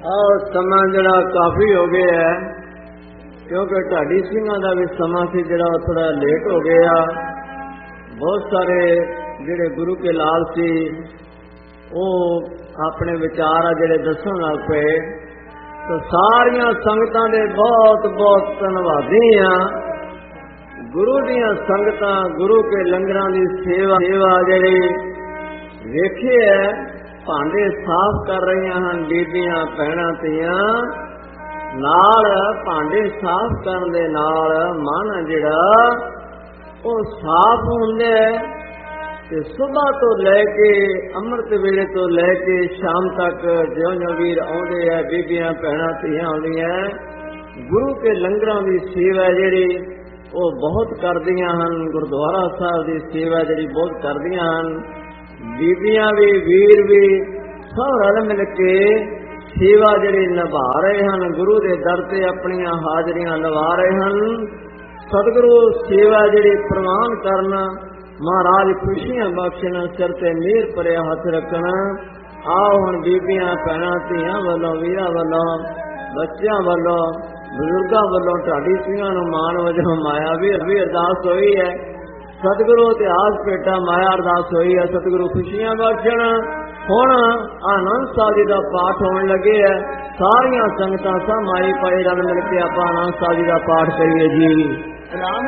ਸਮਾਂ ਜਿਹੜਾ ਕਾਫੀ ਹੋ ਗਿਆ ਹੈ, ਕਿਉਂਕਿ ਢਾਡੀ ਸਿੰਘਾਂ ਦਾ ਵੀ ਸਮਾਂ ਸੀ ਜਿਹੜਾ ਥੋੜਾ ਲੇਟ ਹੋ ਗਿਆ। ਬਹੁਤ ਸਾਰੇ ਜਿਹੜੇ ਗੁਰੂ ਕੇ ਲਾਲ ਸੀ ਉਹ ਆਪਣੇ ਵਿਚਾਰ ਆ ਜਿਹੜੇ ਦੱਸਣ ਲੱਗ ਪਏ। ਤਾਂ ਸਾਰੀਆਂ ਸੰਗਤਾਂ ਦੇ ਬਹੁਤ ਬਹੁਤ ਧੰਨਵਾਦੀ ਆ। ਗੁਰੂ ਦੀਆਂ ਸੰਗਤਾਂ ਗੁਰੂ ਕੇ ਲੰਗਰਾਂ ਦੀ ਸੇਵਾ ਜਿਹੜੀ ਵੇਖੀ ਹੈ, ਭਾਂਡੇ ਸਾਫ਼ ਕਰ ਰਹੀਆਂ ਹਨ ਬੀਬੀਆਂ ਭੈਣਾਂ ਧੀਆਂ। ਨਾਲ ਭਾਂਡੇ ਸਾਫ਼ ਕਰਨ ਦੇ ਨਾਲ ਮਨ ਜਿਹੜਾ ਉਹ ਸਾਫ਼ ਹੁੰਦਾ ਹੈ ਤੇ ਸੁਬਾਹ ਤੋਂ ਲੈ ਕੇ ਅੰਮ੍ਰਿਤ ਵੇਲੇ ਤੋਂ ਲੈ ਕੇ ਸ਼ਾਮ ਤੱਕ ਜਿਉਂ-ਜਿਉਂ ਵੀਰ ਆਉਂਦੇ ਆ, ਬੀਬੀਆਂ ਭੈਣਾਂ ਧੀਆਂ ਆਉਂਦੀਆਂ, ਗੁਰੂ ਕੇ ਲੰਗਰਾਂ ਦੀ ਸੇਵਾ ਜਿਹੜੀ ਉਹ ਬਹੁਤ ਕਰਦੀਆਂ ਹਨ। ਗੁਰਦੁਆਰਾ ਸਾਹਿਬ ਦੀ ਸੇਵਾ ਜਿਹੜੀ ਬਹੁਤ ਕਰਦੀਆਂ ਹਨ। ਬੀਬੀਆਂ ਵੀ ਵੀਰ ਵੀ ਸਭ ਰਲ ਮਿਲ ਕੇ ਸੇਵਾ ਜਿਹੜੀ ਨਿਭਾ ਰਹੇ ਹਨ। ਗੁਰੂ ਦੇ ਦਰ ਤੇ ਆਪਣੀਆਂ ਹਾਜ਼ਰੀਆਂ ਲਵਾ ਰਹੇ ਹਨ। ਸਤਿਗੁਰੂ ਸੇਵਾ ਜਿਹੜੀ ਪ੍ਰਵਾਨ ਕਰਨ, ਮਹਾਰਾਜ ਖੁਸ਼ੀਆਂ ਬਖਸ਼ਣ, ਸਿਰ ਤੇ ਮਿਹਰ ਭਰਿਆ ਹੱਥ ਰੱਖਣ। ਆਓ ਹੁਣ ਬੀਬੀਆਂ ਭੈਣਾਂ ਧੀਆਂ ਵੱਲੋਂ, ਵੀਰਾਂ ਵੱਲੋਂ, ਬੱਚਿਆਂ ਵੱਲੋਂ, ਬਜ਼ੁਰਗਾਂ ਵੱਲੋਂ ਢਾਡੀ ਸਿੰਘਾਂ ਨੂੰ ਮਾਣ ਵਜੋਂ ਮਾਇਆ ਵੀ ਅਰਦਾਸ ਹੋਈ ਹੈ। ਸਤਿਗੁਰੂ ਇਤਿਹਾਸ ਭੇਟਾ ਮਾਇਆ ਅਰਦਾਸ ਹੋਈ ਹੈ। ਸਤਿਗੁਰੂ ਖੁਸ਼ੀਆਂ ਬਖਸ਼ਣ। ਹੁਣ ਆਨੰਦ ਸਾਹਿਬ ਜੀ ਦਾ ਪਾਠ ਹੋਣ ਲੱਗੇ ਹੈ। ਸਾਰੀਆਂ ਸੰਗਤਾਂ ਸਭ ਮਾਈ ਪਾਈ ਰਲ ਮਿਲ ਕੇ ਆਪਾਂ ਆਨੰਦ ਸਾਹਿਬ ਜੀ ਦਾ ਪਾਠ ਕਰੀਏ ਜੀ।